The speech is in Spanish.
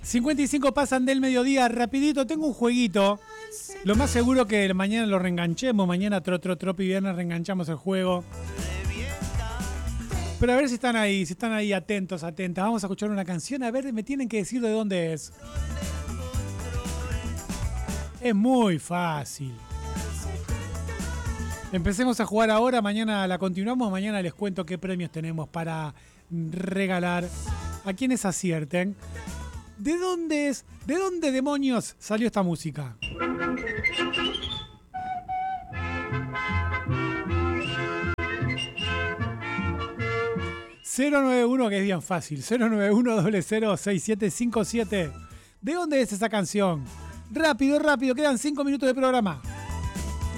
55 pasan del mediodía, rapidito, tengo un jueguito. Lo más seguro que mañana lo reenganchemos, mañana tropi viernes reenganchamos el juego. Pero a ver si están ahí atentos, atentas. Vamos a escuchar una canción, a ver, me tienen que decir de dónde es. Es muy fácil. Empecemos a jugar ahora, mañana la continuamos, mañana les cuento qué premios tenemos para regalar a quienes acierten. ¿De dónde es? ¿De dónde demonios salió esta música? 091, que es bien fácil. 091-006757. ¿De dónde es esa canción? Rápido, rápido, quedan 5 minutos de programa.